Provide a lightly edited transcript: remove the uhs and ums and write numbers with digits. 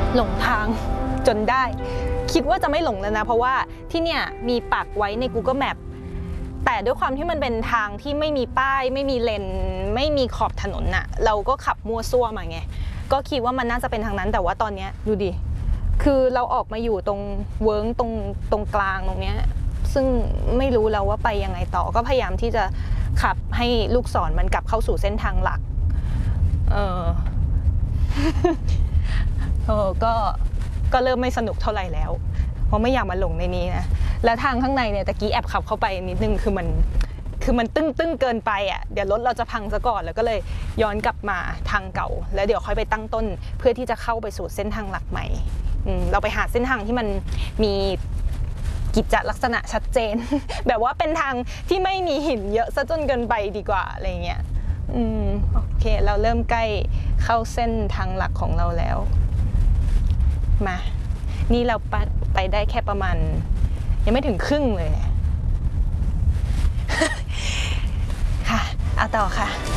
หลงทางจนได้คิดว่าจะไม่หลงแล้วนะเพราะว่าที่เนี่ยมีปักไว้ใน Google Map แต่ด้วยความที่มันเป็นทางที่ไม่มีป้ายไม่มีเลนไม่มีขอบถนนน่ะเราก็ขับมั่วซั่วมาไงก็คิดว่ามันน่าจะเป็นทางนั้นแต่ว่าตอนนี้ดูดิคือเราออกมาอยู่ตรงเวิ้งตรงกลางตรงเนี้ยซึ่งไม่รู้แล้วว่าไปยังไงต่อก็พยายามที่จะขับให้ลูกศรมันกลับเข้าสู่เส้นทางหลักก็เริ่มไม่สนุกเท่าไหร่แล้วเพราะไม่อยากมาหลงในนี้นะและทางข้างในเนี่ยตะกี้แอบขับเข้าไปนิดนึงคือมันตึ้งเกินไปอ่ะเดี๋ยวรถเราจะพังซะก่อนแล้วก็เลยย้อนกลับมาทางเก่าแล้วเดี๋ยวค่อยไปตั้งต้นเพื่อที่จะเข้าไปสู่เส้นทางหลักใหม่เราไปหาเส้นทางที่มันมีกิจลักษณะชัดเจน แบบว่าเป็นทางที่ไม่มีหินเยอะซะจนเกินไปดีกว่าอะไรเงี้ยโอเคเราเริ่มใกล้เข้าเส้นทางหลักของเราแล้วมานี่เราไปได้แค่ประมาณยังไม่ถึงครึ่งเลย ค่ะเอาต่อค่ะ